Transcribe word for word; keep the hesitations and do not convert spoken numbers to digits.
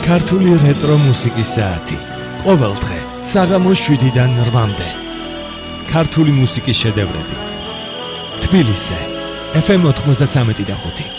ქართული რეტრო მუსიკის საათი. ყოველდღე საღამოს შვიდიდან რვამდე. ქართული მუსიკის შედევრები. თბილისზე ეფ ემ ოთხმოცდათსამეტი და ხუთი.